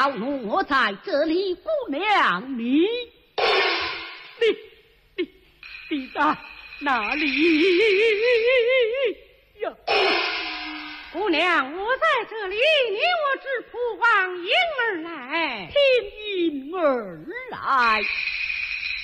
恼怒我在这里，姑娘你在哪里呀？ 姑娘，我在这里，你我只扑往迎而来， 听迎而来。